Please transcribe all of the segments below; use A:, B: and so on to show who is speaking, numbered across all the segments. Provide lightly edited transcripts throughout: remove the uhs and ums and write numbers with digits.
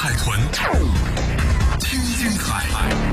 A: 海豚，听精彩。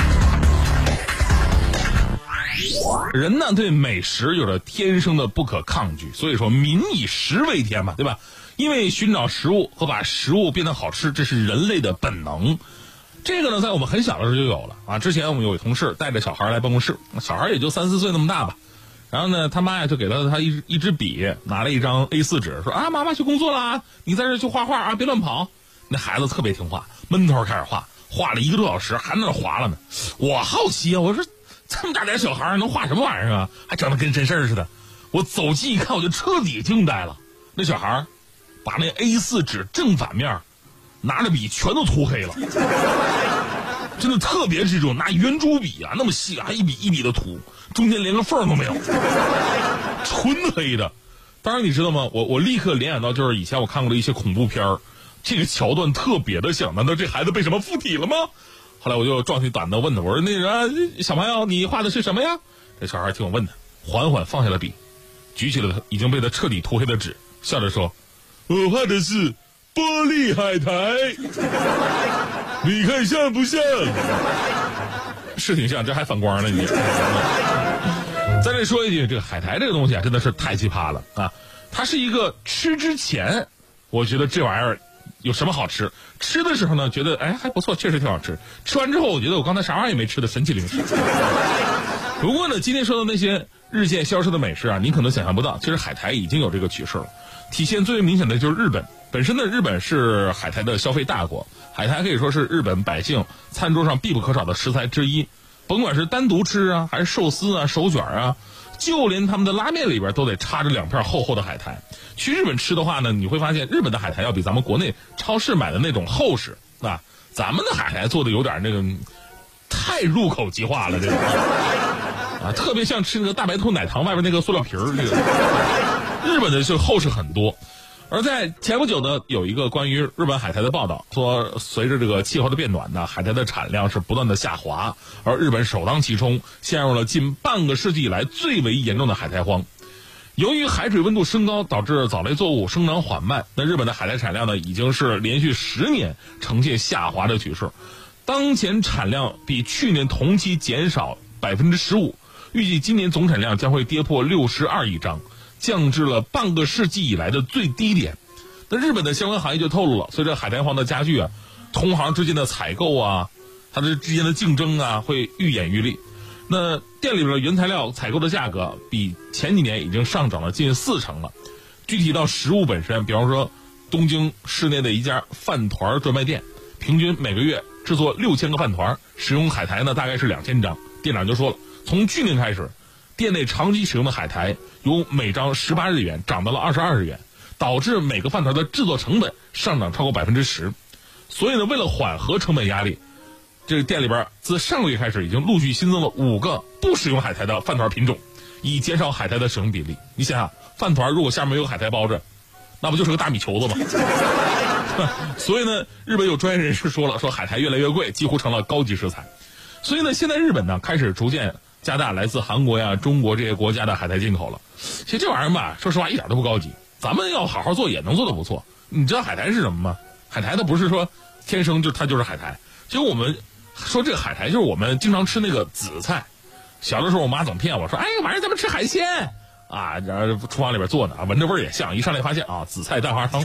B: 人呢对美食有着天生的不可抗拒，所以说民以食为天嘛，对吧？因为寻找食物和把食物变得好吃，这是人类的本能。这个呢，在我们很小的时候就有了啊。之前我们有位同事带着小孩来办公室，小孩也就3、4岁那么大吧。然后呢，他妈呀就给了他一支笔，拿了一张 A4 纸，说啊，妈妈去工作了啊，你在这去画画啊，别乱跑。那孩子特别听话，闷头开始画，画了1个多小时，还在那划了呢。我好奇啊，我说这么大点小孩能画什么玩意儿啊？还整得跟真事儿似的。我走近一看，我就彻底惊呆了。那小孩把那 A4 纸正反面拿着笔全都涂黑了，真的特别这种拿圆珠笔啊，那么细啊，一笔一笔的涂，中间连个缝都没有，纯黑的。当然你知道吗？我立刻联想到就是以前我看过的一些恐怖片，这个桥段特别的像。难道这孩子被什么附体了吗？后来我就壮起胆子问他，我说那人小朋友，你画的是什么呀？这小孩听我问他，缓缓放下了笔，举起了已经被他彻底涂黑的纸，笑着说，我画的是玻璃海苔，你看像不像？是挺像，这还反光了你。在这说一句，这个海苔这个东西啊，真的是太奇葩了啊！它是一个吃之前，我觉得这玩意儿有什么好吃？吃的时候呢，觉得哎还不错，确实挺好吃。吃完之后，我觉得我刚才啥玩意儿也没吃的神奇零食。不过呢，今天说的那些日渐消失的美食啊，你可能想象不到，其实海苔已经有这个趋势了。体现最为明显的就是日本。本身呢，日本是海苔的消费大国，海苔可以说是日本百姓餐桌上必不可少的食材之一。甭管是单独吃啊，还是寿司啊、手卷啊，就连他们的拉面里边都得插着2片厚厚的海苔。去日本吃的话呢，你会发现日本的海苔要比咱们国内超市买的那种厚实啊。咱们的海苔做的有点那个太入口即化了，这个啊，特别像吃那个大白兔奶糖外边那个塑料皮儿，这个日本的就厚实很多。而在前不久呢，有一个关于日本海苔的报道，说随着这个气候的变暖呢，海苔的产量是不断的下滑，而日本首当其冲，陷入了近半个世纪以来最为严重的海苔荒。由于海水温度升高，导致藻类作物生长缓慢，那日本的海苔产量呢，已经是连续10年呈现下滑的趋势。当前产量比去年同期减少15%，预计今年总产量将会跌破62亿张。降至了半个世纪以来的最低点。那日本的相关行业就透露了，随着海苔荒的加剧啊，同行之间的采购啊，它的之间的竞争啊，会愈演愈烈。那店里边的原材料采购的价格比前几年已经上涨了近40%了。具体到食物本身，比方说东京市内的一家饭团专卖店，平均每个月制作6000个饭团，使用海苔呢大概是2000张。店长就说了，从去年开始，店内长期使用的海苔由每张18日元涨到了22日元，导致每个饭团的制作成本上涨超过10%。所以呢，为了缓和成本压力，这个店里边自上个月开始已经陆续新增了5个不使用海苔的饭团品种，以减少海苔的使用比例。你想想，饭团如果下面有海苔包着，那不就是个大米球子吗？所以呢，日本有专业人士说了，说海苔越来越贵，几乎成了高级食材。所以呢，现在日本呢开始逐渐加大来自韩国呀、中国这些国家的海苔进口了。其实这玩意儿吧，说实话一点都不高级，咱们要好好做也能做得不错。你知道海苔是什么吗？海苔它不是说天生它就是海苔。其实我们说这个海苔就是我们经常吃那个紫菜。小的时候我妈总骗我说，哎，晚上咱们吃海鲜啊，然后厨房里边做的啊，闻着味儿也像，一上来发现啊，紫菜蛋花汤。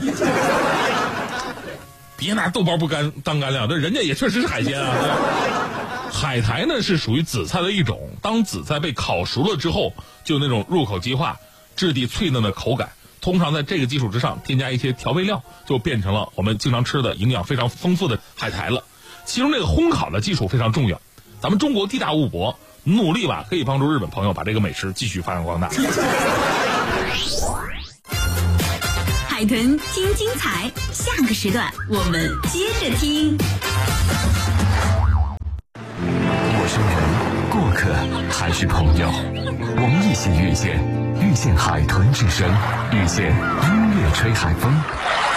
B: 别拿豆包不干当干粮，这人家也确实是海鲜啊。海苔呢是属于紫菜的一种，当紫菜被烤熟了之后，就有那种入口即化、质地脆嫩的口感。通常在这个基础之上添加一些调味料，就变成了我们经常吃的营养非常丰富的海苔了。其中这个烘烤的技术非常重要，咱们中国地大物博，努力吧可以帮助日本朋友把这个美食继续发扬光大。
C: 海豚听精彩，下个时段我们接着听。
A: 陌生人、过客还是朋友，我们一起遇见海豚之声，遇见音乐吹海风。